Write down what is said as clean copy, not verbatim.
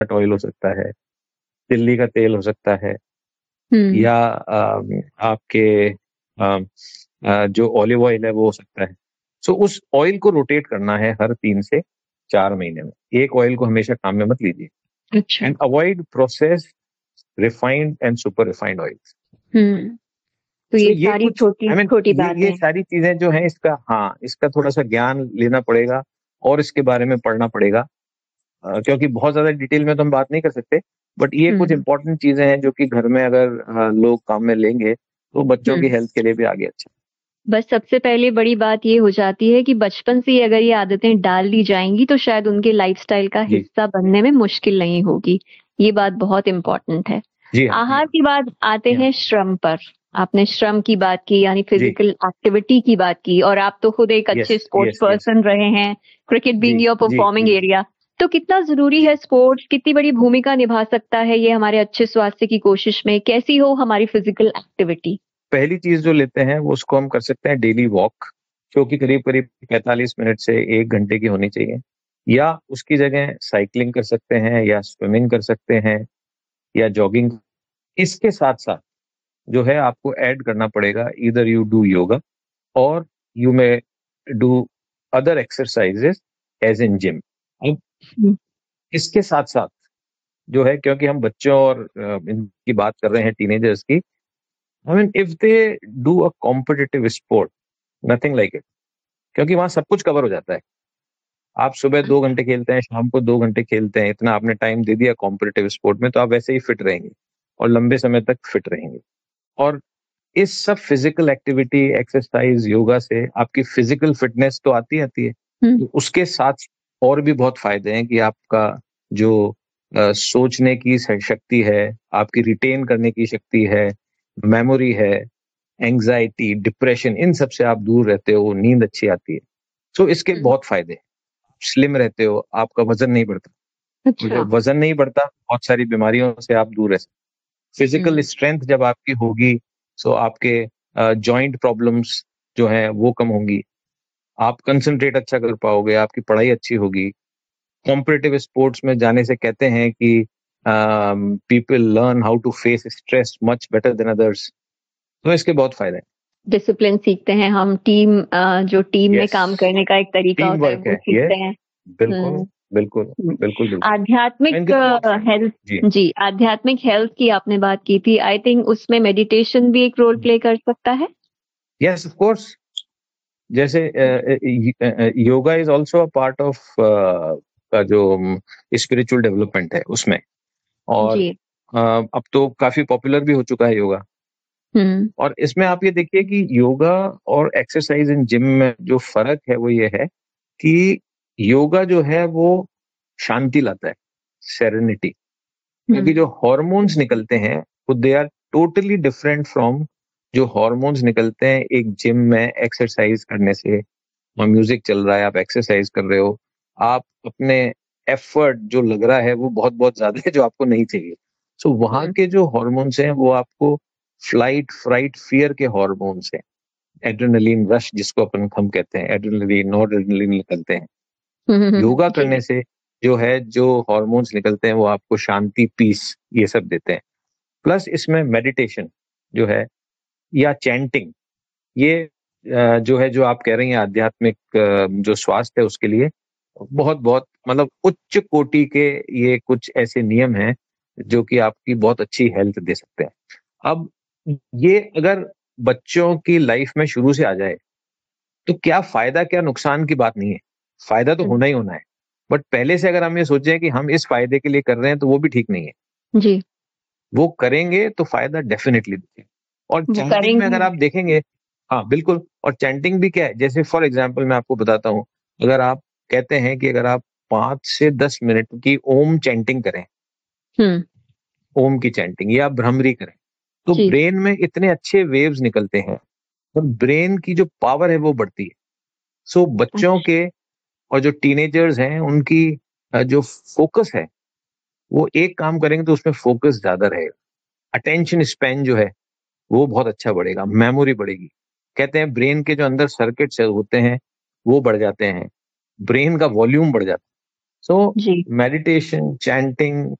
Oil हो सकता है, तिल्ली का तेल हो सकता है, या आपके जो ऑलिव ऑयल है वो हो सकता है। सो उस ऑयल को रोटेट करना है हर 3 से 4 महीने में। एक ऑयल को हमेशा काम में मत लीजिए। अच्छा। And avoid processed, refined and super refined oil. तो सो ये ये सारी कुछ छोटी आई मीन छोटी ये बातें। सारी चीजें जो है, इसका थोड़ा सा ज्ञान लेना पड़ेगा और इसके बारे में पढ़ना पड़ेगा, क्योंकि बहुत ज्यादा डिटेल में तो हम बात नहीं कर सकते। बट ये कुछ हम्म इंपॉर्टेंट चीजें हैं जो कि घर में अगर लोग काम में लेंगे तो बच्चों की हम्म हेल्थ के लिए भी आगे अच्छा। बस सबसे पहले बड़ी बात ये हो जाती है कि बचपन से ही अगर ये आदतें डाल दी जाएंगी तो शायद उनके लाइफस्टाइल का जी हिस्सा बनने में मुश्किल नहीं होगी। ये बात बहुत इम्पोर्टेंट है। जी हाँ आहार की बाद आते जी हाँ हैं श्रम पर। आपने श्रम की बात की, यानी जी। फिजिकल एक्टिविटी की बात की, और आप तो खुद एक यस अच्छे स्पोर्ट्स यस यस। पर्सन रहे हैं, cricket ji being your ji performing ji area. तो कितना जरूरी है स्पोर्ट्स, कितनी बड़ी भूमिका निभा सकता है ये हमारे अच्छे स्वास्थ्य की कोशिश में? कैसी हो हमारी फिजिकल एक्टिविटी? पहली चीज जो लेते हैं वो उसको हम कर सकते हैं डेली वॉक, जो कि करीब करीब 45 मिनट से 1 घंटे की होनी चाहिए। या उसकी जगह साइकिलिंग कर सकते हैं, या स्विमिंग कर सकते हैं, या जॉगिंग। इसके साथ साथ जो है आपको ऐड करना पड़ेगा, इधर यू डू योगा और you may do other exercises as in gym. अब इसके साथ साथ जो है, क्योंकि हम बच्चों और इनकी बात कर रहे हैं, टीनेजर्स की, I mean if they do a competitive sport, nothing like it, क्योंकि वहां सब कुछ कवर हो जाता है। आप सुबह 2 घंटे खेलते हैं, शाम को 2 घंटे खेलते हैं, इतना आपने टाइम दे दिया कॉम्पिटिटिव स्पोर्ट में, तो आप वैसे ही फिट रहेंगे और लंबे समय तक फिट रहेंगे। और इस सब फिजिकल एक्टिविटी, एक्सरसाइज, योगा से आपकी फिजिकल फिटनेस तो आती है, तो उसके साथ और भी बहुत फायदे हैं कि आपका जो सोचने की शक्ति है, आपकी रिटेन करने की शक्ति है, मेमोरी है, एंजाइटी, डिप्रेशन, इन सब से आप दूर रहते हो, नींद अच्छी आती है। सो इसके बहुत फायदे हैं। स्लिम रहते हो, आपका वजन नहीं बढ़ता, और अच्छा। जब वजन नहीं बढ़ता बहुत सारी बीमारियों से आप दूर रह सकते। फिजिकल स्ट्रेंथ जब आपकी होगी, सो आपके जॉइंट प्रॉब्लम्स जो हैं वो कम होंगी, आप कंसंट्रेट अच्छा कर पाओगे, आपकी पढ़ाई अच्छी होगी। कॉम्पिटिटिव स्पोर्ट्स में जाने से कहते हैं कि people learn how to face stress much better than others. तो इसके बहुत फायदे हैं। डिसिप्लिन सीखते हैं हम, जो टीम में यस, काम करने का एक तरीका टीम होता है वर्क वो है ये। सीखते हैं। बिल्कुल हम्म बिल्कुल हम्म। बिल्कुल बिल्कुल। आध्यात्मिक इनके तो बहुत फायदे हेल्थ। जी। जी, आध्यात्मिक हेल्थ की आपने बात की थी, आई थिंक उसमें मेडिटेशन भी एक रोल प्ले कर सकता है। Yes of course. जैसे yoga is also a part of का जो स्पिरिचुअल डेवलपमेंट है उसमें। और जी। अब तो काफी पॉपुलर भी हो चुका है योगा। हम्म और इसमें आप ये देखिए कि योगा और एक्सरसाइज इन जिम में जो फर्क है वो ये है कि योगा जो है वो शांति लाता है, सेरेनिटी। क्योंकि जो हॉर्मोन्स निकलते हैं वो they are totally different from जो हॉर्मोन्स निकलते हैं एक जिम में एक्सरसाइज करने से। और म्यूजिक चल रहा है, आप एक्सरसाइज कर रहे हो, आप अपने एफर्ट जो लग रहा है वो बहुत बहुत ज्यादा है जो आपको नहीं चाहिए। सो वहां के जो हॉर्मोन्स हैं वो आपको फ्लाइट, फ्राइट, फियर के हॉर्मोन्स हैं। एड्रेनलिन रश जिसको अपन हम कहते हैं, एड्रेनलिन, नॉरएड्रेनलिन निकलते हैं। योगा जी। करने से जो है, जो हॉर्मोन्स निकलते हैं वो आपको शांति, पीस, ये सब देते हैं। प्लस इसमें मेडिटेशन जो है, या चैंटिंग, ये जो है, जो आप कह रही हैं आध्यात्मिक जो स्वास्थ्य है उसके लिए बहुत बहुत मतलब उच्च कोटि के ये कुछ ऐसे नियम हैं जो कि आपकी बहुत अच्छी हेल्थ दे सकते हैं। अब ये अगर बच्चों की लाइफ में शुरू से आ जाए तो क्या फायदा, क्या नुकसान की बात नहीं है। फायदा तो होना ही होना है। बट पहले से अगर हम ये सोचें कि हम इस फायदे के लिए कर रहे हैं तो वो भी ठीक नहीं है। जी। वो करेंगे तो फायदा डेफिनेटली दिखेगा। और वो चैंटिंग में करेंगे। अगर आप देखेंगे, हाँ बिल्कुल, और चैंटिंग भी क्या है, जैसे फॉर एग्जाम्पल मैं आपको बताता हूँ। अगर आप कहते हैं कि अगर आप 5 से 10 मिनट की ओम चैंटिंग करें, हम्म ओम की चैंटिंग या भ्रमरी करें, तो जी। ब्रेन में इतने अच्छे वेव्स निकलते हैं और ब्रेन की जो पावर है वो बढ़ती है। सो बच्चों अच्छा। के और जो टीनेजर्स हैं उनकी जो फोकस है, वो एक काम करेंगे तो उसमें फोकस ज्यादा रहेगा। अटेंशन स्पैन जो है वो बहुत अच्छा बढ़ेगा, मेमोरी बढ़ेगी। कहते हैं ब्रेन के जो अंदर सर्किट्स होते हैं वो बढ़ जाते हैं, ब्रेन का वॉल्यूम बढ़ जाता है। सो जी। Meditation, chanting,